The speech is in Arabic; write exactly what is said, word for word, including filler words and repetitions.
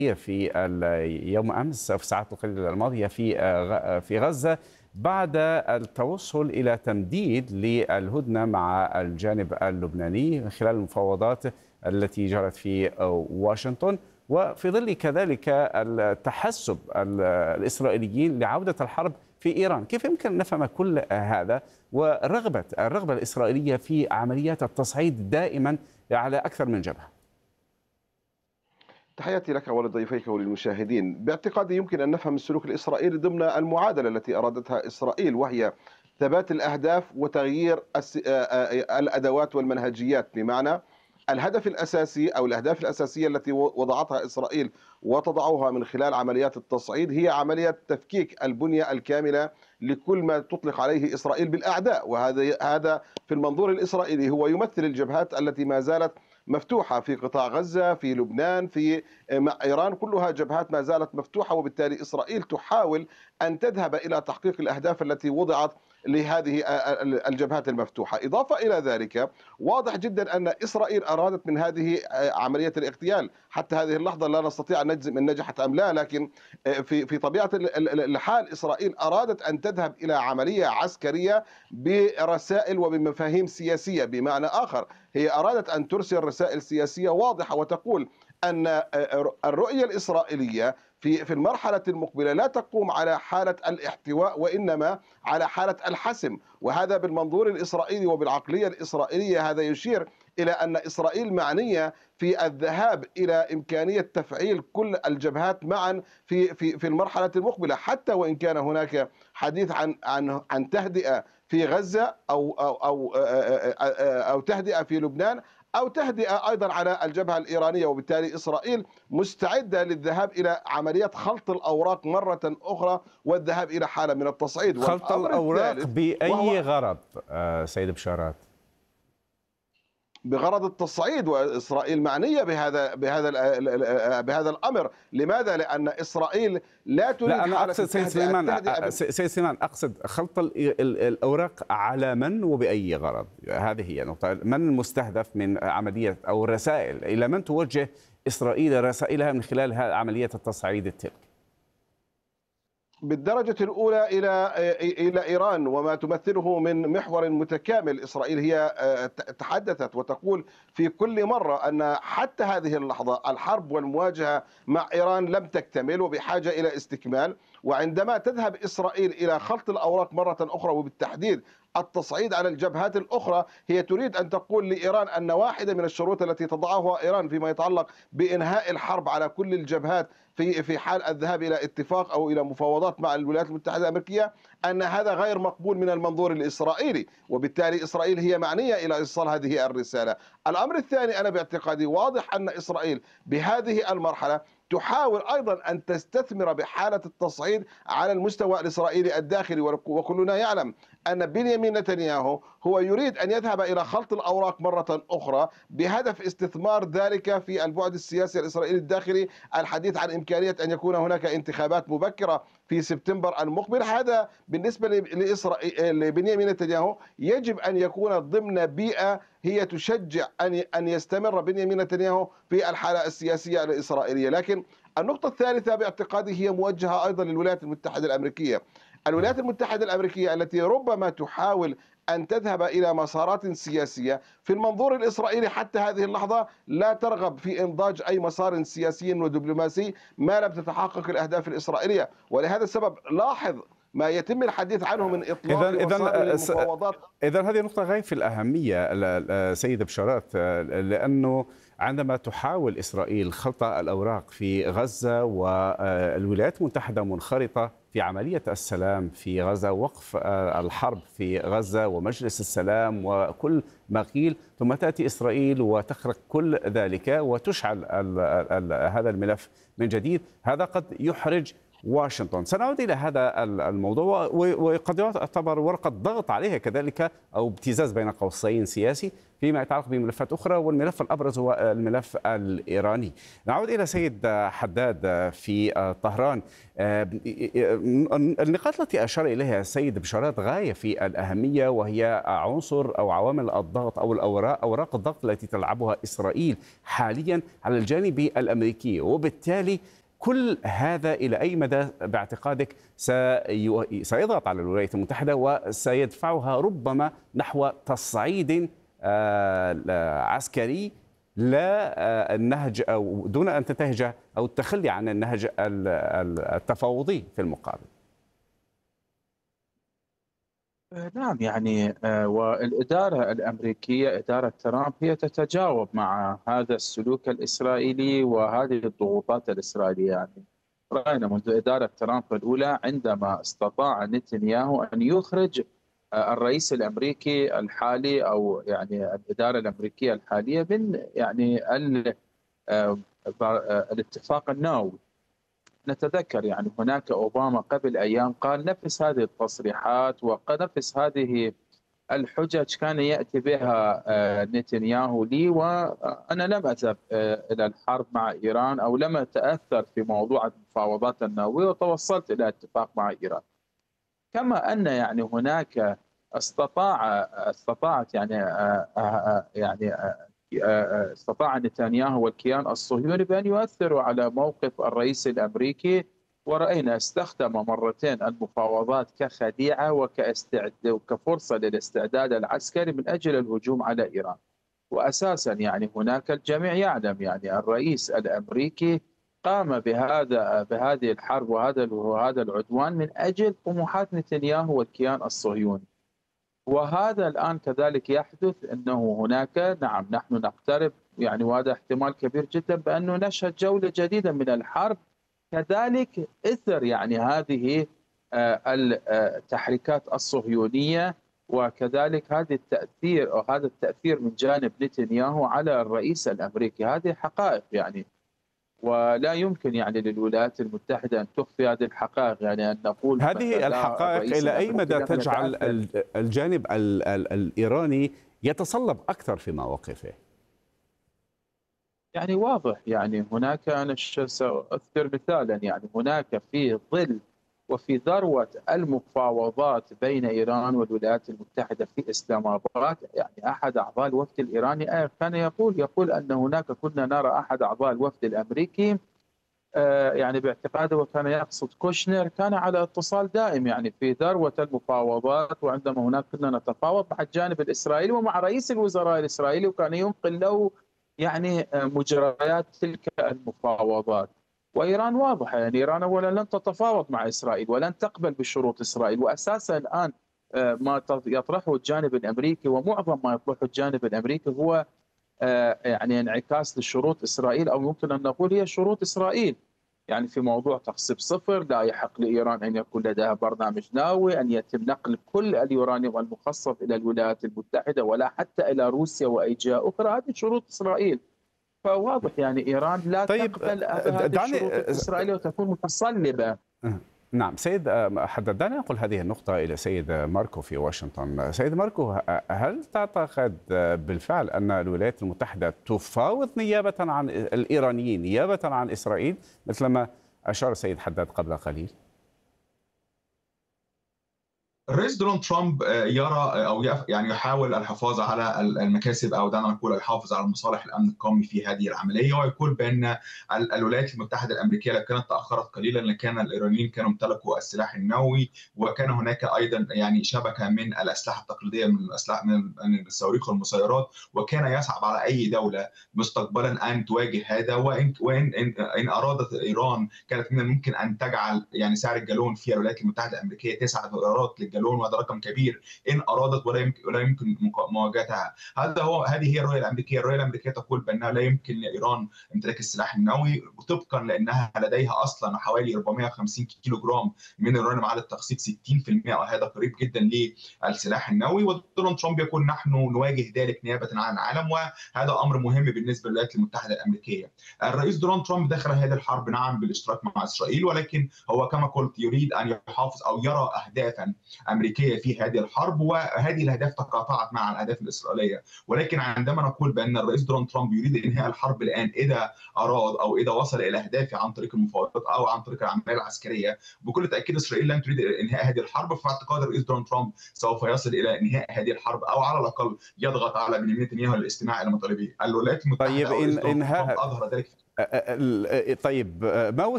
في يوم أمس في الساعات القليلة الماضية في في غزة بعد التوصل إلى تمديد للهدنة مع الجانب اللبناني من خلال المفاوضات التي جرت في واشنطن، وفي ظل كذلك التحسب الإسرائيليين لعودة الحرب في إيران. كيف يمكن أن نفهم كل هذا ورغبة الرغبة الإسرائيلية في عمليات التصعيد دائما على أكثر من جبهة؟ تحياتي لك ولضيفيك وللمشاهدين. باعتقادي يمكن أن نفهم السلوك الإسرائيلي ضمن المعادلة التي أرادتها إسرائيل، وهي ثبات الأهداف وتغيير الأدوات والمنهجيات. بمعنى الهدف الأساسي أو الأهداف الأساسية التي وضعتها إسرائيل وتضعها من خلال عمليات التصعيد هي عملية تفكيك البنية الكاملة لكل ما تطلق عليه إسرائيل بالأعداء، وهذا هذا في المنظور الإسرائيلي هو يمثل الجبهات التي ما زالت مفتوحة في قطاع غزة، في لبنان، في مع إيران، كلها جبهات ما زالت مفتوحة، وبالتالي إسرائيل تحاول أن تذهب إلى تحقيق الأهداف التي وضعت لهذه الجبهات المفتوحة. إضافة إلى ذلك، واضح جدا أن إسرائيل أرادت من هذه عملية الاغتيال، حتى هذه اللحظة لا نستطيع أن نجزم إن نجحت أم لا، لكن في في طبيعة الحال إسرائيل أرادت أن تذهب إلى عملية عسكرية برسائل وبمفاهيم سياسية. بمعنى آخر، هي أرادت أن ترسل رسائل سياسية واضحة وتقول أن الرؤية الإسرائيلية في في المرحلة المقبلة لا تقوم على حالة الاحتواء وإنما على حالة الحسم، وهذا بالمنظور الإسرائيلي وبالعقلية الإسرائيلية هذا يشير إلى أن إسرائيل معنية في الذهاب إلى إمكانية تفعيل كل الجبهات معا في في في المرحلة المقبلة، حتى وإن كان هناك حديث عن عن عن تهدئة في غزة أو أو أو أو تهدئة في لبنان أو تهدئة أيضا على الجبهة الإيرانية. وبالتالي إسرائيل مستعدة للذهاب إلى عملية خلط الأوراق مرة أخرى والذهاب إلى حالة من التصعيد. خلط الأوراق بأي غرض سيد بشارات؟ بغرض التصعيد، وإسرائيل معنية بهذا بهذا بهذا الأمر. لماذا؟ لأن إسرائيل لا تريد لا أنا حالة أقصد سيد سليمان سيد سليمان أقصد خلط الأوراق على من وبأي غرض؟ هذه هي نقطة. من المستهدف من عملية أو الرسائل؟ إلى من توجه إسرائيل رسائلها من خلال عملية التصعيد التلك؟ بالدرجة الأولى إلى إلى إيران وما تمثله من محور متكامل. إسرائيل هي تحدثت وتقول في كل مرة أن حتى هذه اللحظة الحرب والمواجهة مع إيران لم تكتمل وبحاجة إلى استكمال، وعندما تذهب إسرائيل إلى خلط الأوراق مرة أخرى وبالتحديد التصعيد على الجبهات الأخرى، هي تريد أن تقول لإيران أن واحدة من الشروط التي تضعها إيران فيما يتعلق بإنهاء الحرب على كل الجبهات في في حال الذهاب إلى اتفاق أو إلى مفاوضات مع الولايات المتحدة الأمريكية، أن هذا غير مقبول من المنظور الإسرائيلي، وبالتالي إسرائيل هي معنية إلى إيصال هذه الرسالة. الأمر الثاني، أنا باعتقادي واضح أن إسرائيل بهذه المرحلة تحاول أيضا أن تستثمر بحالة التصعيد على المستوى الإسرائيلي الداخلي، وكلنا يعلم أن بنيامين نتنياهو هو يريد أن يذهب إلى خلط الأوراق مرة أخرى بهدف استثمار ذلك في البعد السياسي الإسرائيلي الداخلي. الحديث عن إمكانية أن يكون هناك انتخابات مبكرة في سبتمبر المقبل، هذا بالنسبة لإسرائيل لبنيامين نتنياهو يجب أن يكون ضمن بيئة هي تشجع أن أن يستمر بنيامين نتنياهو في الحالة السياسية الإسرائيلية. لكن النقطة الثالثة باعتقادي هي موجهة أيضا للولايات المتحدة الأمريكية. الولايات المتحدة الأمريكية التي ربما تحاول أن تذهب إلى مسارات سياسية، في المنظور الإسرائيلي حتى هذه اللحظة لا ترغب في إنضاج أي مسار سياسي ودبلوماسي ما لم تتحقق الأهداف الإسرائيلية. ولهذا السبب لاحظ ما يتم الحديث عنه من إطلاق وسائل المفاوضات. إذن هذه نقطة غاية في الأهمية سيد بشارات، لأنه عندما تحاول إسرائيل خلط الأوراق في غزة والولايات المتحدة منخرطة في عملية السلام في غزة، وقف الحرب في غزة ومجلس السلام وكل ما قيل، ثم تأتي إسرائيل وتخرق كل ذلك وتشعل ال ال هذا الملف من جديد، هذا قد يحرج واشنطن. سنعود إلى هذا الموضوع، وقد يعتبر ورقة ضغط عليها كذلك أو ابتزاز بين قوسين سياسي فيما يتعلق بملفات أخرى، والملف الأبرز هو الملف الإيراني. نعود إلى سيد حداد في طهران. النقاط التي أشار إليها السيد بشارات غاية في الأهمية، وهي عنصر أو عوامل الضغط أو الأوراق أوراق الضغط التي تلعبها إسرائيل حاليا على الجانب الأمريكي، وبالتالي كل هذا إلى أي مدى باعتقادك سيضغط على الولايات المتحدة وسيدفعها ربما نحو تصعيد عسكري لا النهج أو دون أن تنتهج أو التخلي عن النهج التفاوضي في المقابل؟ نعم، يعني والإدارة الأمريكية إدارة ترامب هي تتجاوب مع هذا السلوك الإسرائيلي وهذه الضغوطات الإسرائيلية. يعني رأينا منذ إدارة ترامب الأولى عندما استطاع نتنياهو أن يخرج الرئيس الأمريكي الحالي أو يعني الإدارة الأمريكية الحالية من يعني الاتفاق النووي. نتذكر يعني هناك أوباما قبل أيام قال نفس هذه التصريحات ونفس هذه الحجج كان يأتي بها نتنياهو لي، وأنا لم أذهب إلى الحرب مع إيران أو لم أتأثر في موضوع المفاوضات النووية وتوصلت إلى اتفاق مع إيران. كما أن يعني هناك استطاع استطاعت يعني يعني استطاع نتنياهو والكيان الصهيوني بأن يؤثروا على موقف الرئيس الأمريكي، ورأينا استخدم مرتين المفاوضات كخديعة وكاستعد وكفرصة للاستعداد العسكري من أجل الهجوم على إيران. وأساسا يعني هناك الجميع يعلم يعني الرئيس الأمريكي قام بهذا بهذه الحرب وهذا وهذا العدوان من أجل طموحات نتنياهو والكيان الصهيوني. وهذا الآن كذلك يحدث، أنه هناك نعم نحن نقترب يعني وهذا احتمال كبير جدا بأنه نشهد جولة جديدة من الحرب، كذلك إثر يعني هذه التحريكات الصهيونية، وكذلك هذا التأثير أو هذا التأثير من جانب نتنياهو على الرئيس الأمريكي. هذه حقائق يعني، ولا يمكن يعني للولايات المتحدة أن تخفي هذه الحقائق. يعني أن نقول هذه الحقائق إلى أي مدى تجعل الجانب ال ال الإيراني يتصلب أكثر في مواقفه؟ يعني واضح، يعني هناك أنا سأذكر مثالا، يعني هناك في ظل وفي ذروة المفاوضات بين إيران والولايات المتحدة في إسلام آباد، يعني أحد أعضاء الوفد الإيراني كان يقول يقول أن هناك كنا نرى أحد أعضاء الوفد الأمريكي يعني باعتقاده وكان يقصد كوشنر كان على اتصال دائم يعني في ذروة المفاوضات، وعندما هناك كنا نتفاوض مع الجانب الإسرائيلي ومع رئيس الوزراء الإسرائيلي، وكان ينقل له يعني مجريات تلك المفاوضات. وإيران واضحة، يعني إيران أولا لن تتفاوض مع إسرائيل ولن تقبل بشروط إسرائيل، وأساسا الآن ما يطرحه الجانب الأمريكي ومعظم ما يطرحه الجانب الأمريكي هو يعني انعكاس لشروط إسرائيل، أو يمكن أن نقول هي شروط إسرائيل. يعني في موضوع تخصيب صفر، لا يحق لإيران أن يكون لديها برنامج نووي، أن يتم نقل كل اليورانيوم المخصب إلى الولايات المتحدة ولا حتى إلى روسيا وأي جهة أخرى. هذه شروط إسرائيل. فواضح يعني إيران لا طيب تقبل هذه الشروط الإسرائيلية وتكون متصلبة. نعم سيد حداد، دعني أقول هذه النقطة إلى سيد ماركو في واشنطن. سيد ماركو، هل تعتقد بالفعل أن الولايات المتحدة تفاوض نيابة عن الإيرانيين نيابة عن إسرائيل مثلما أشار السيد حداد قبل قليل؟ الرئيس دونالد ترامب يرى او يعني يحاول الحفاظ على المكاسب، او دعنا نقول الحافظ على مصالح الامن القومي في هذه العمليه، ويقول بان الولايات المتحده الامريكيه لو كانت تاخرت قليلا لكان الايرانيين كانوا امتلكوا السلاح النووي، وكان هناك ايضا يعني شبكه من الاسلحه التقليديه من الاسلحه من الصواريخ والمسيرات، وكان يصعب على اي دوله مستقبلا ان تواجه هذا. وان وان ان, إن ارادت ايران كانت من الممكن ان تجعل يعني سعر الجالون في الولايات المتحده الامريكيه تسعة دولارات للجالون جالون، وهذا رقم كبير إن أرادت ولا يمكن ولا يمكن مواجهتها. هذا هو هذه هي الرؤية الأمريكية. الرؤية الأمريكية تقول بأنها لا يمكن لإيران امتلاك السلاح النووي، طبقا لأنها لديها أصلا حوالي أربعمائة وخمسين كيلو جرام من اليورانيوم على التخصيص ستين بالمئة، وهذا قريب جدا للسلاح النووي. ودونالد ترامب يقول نحن نواجه ذلك نيابة عن العالم، وهذا أمر مهم بالنسبة للولايات المتحدة الأمريكية. الرئيس دونالد ترامب دخل هذه الحرب نعم بالاشتراك مع إسرائيل، ولكن هو كما قلت يريد أن يحافظ أو يرى أهدافا أمريكية في هذه الحرب، وهذه الأهداف تقاطعت مع الأهداف الإسرائيلية. ولكن عندما نقول بأن الرئيس دونالد ترامب يريد إنهاء الحرب الآن إذا أراد أو إذا وصل إلى أهدافه عن طريق المفاوضات أو عن طريق العملية العسكرية، بكل تأكيد إسرائيل لن تريد إنهاء هذه الحرب. في اعتقاد الرئيس دونالد ترامب سوف يصل إلى إنهاء هذه الحرب، أو على الأقل يضغط على بنيامين نتنياهو للاستماع إلى مطالبه. الولايات المتحدة طيب أو الرئيس إن دونالد إنهاء ترامب أظهر ذلك. طيب ما